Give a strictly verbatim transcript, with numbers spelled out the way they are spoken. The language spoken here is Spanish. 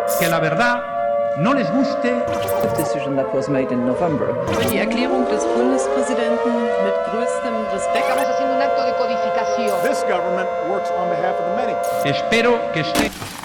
que la verdad no les guste. The decision that was made in November. Die Erklärung des Bundespräsidenten mit größtem Respekt. Estamos haciendo un acto de codificación. This government works on behalf of the many. Espero que esté